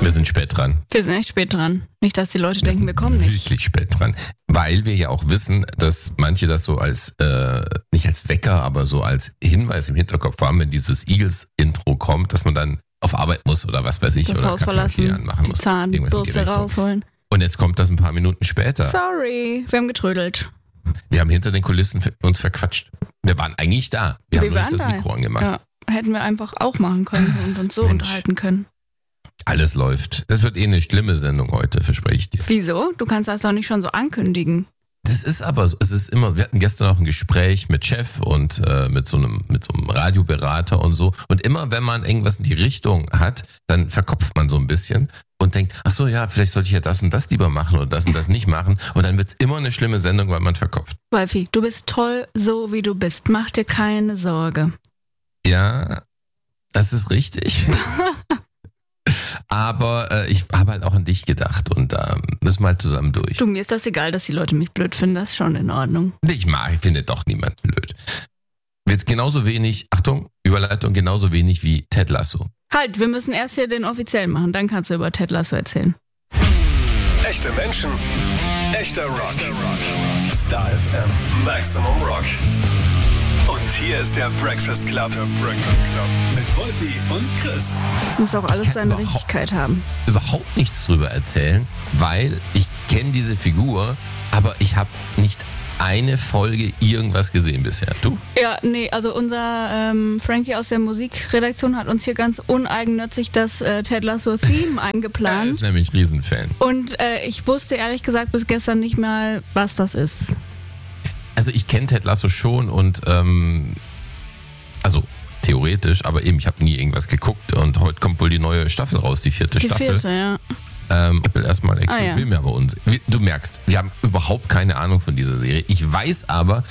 Wir sind spät dran. Wir sind echt spät dran. Nicht, dass die Leute denken, wir kommen nicht. Wirklich spät dran. Weil wir ja auch wissen, dass manche das so als, nicht als Wecker, aber so als Hinweis im Hinterkopf haben, wenn dieses Eagles-Intro kommt, dass man dann auf Arbeit muss oder was weiß ich. Das oder Haus verlassen, anmachen die muss. Zahnbürste rausholen. Und jetzt kommt das ein paar Minuten später. Sorry, wir haben getrödelt. Wir haben hinter den Kulissen uns verquatscht. Wir waren eigentlich da. Wir haben nur nicht das Mikro angemacht. Ja, hätten wir einfach auch machen können und uns so unterhalten können. Alles läuft. Das wird eine schlimme Sendung heute, verspreche ich dir. Wieso? Du kannst das doch nicht schon so ankündigen. Das ist aber so. Es ist immer, wir hatten gestern auch ein Gespräch mit Chef und mit so einem Radioberater und so. Und immer wenn man irgendwas in die Richtung hat, dann verkopft man so ein bisschen und denkt, ach so, ja, vielleicht sollte ich ja das und das lieber machen oder das und das nicht machen. Und dann wird's immer eine schlimme Sendung, weil man verkopft. Wolfi, du bist toll, so wie du bist. Mach dir keine Sorge. Ja, das ist richtig. Aber ich habe halt auch an dich gedacht und da müssen wir halt zusammen durch. Du, mir ist das egal, dass die Leute mich blöd finden, das ist schon in Ordnung. Ich finde doch niemand blöd. Wird genauso wenig, Achtung, Überleitung, genauso wenig wie Ted Lasso. Halt, wir müssen erst hier den offiziellen machen, dann kannst du über Ted Lasso erzählen. Echte Menschen, echter Rock. Star FM, Maximum Rock. Und hier ist der Breakfast Club. Mit Wolfi und Chris. Muss auch alles seine Richtigkeit haben. Überhaupt nichts drüber erzählen, weil ich kenne diese Figur, aber ich habe nicht eine Folge irgendwas gesehen bisher. Du? Ja, nee, also unser Frankie aus der Musikredaktion hat uns hier ganz uneigennützig das Ted Lasso Theme eingeplant. Er ist nämlich Riesenfan. Und ich wusste ehrlich gesagt bis gestern nicht mal, was das ist. Also ich kenne Ted Lasso schon und also theoretisch, aber eben, ich habe nie irgendwas geguckt und heute kommt wohl die neue Staffel raus, die vierte Staffel. Die vierte, ja. Ich will erstmal extra, ja. bin mir aber unsicher. Du merkst, wir haben überhaupt keine Ahnung von dieser Serie. Ich weiß aber,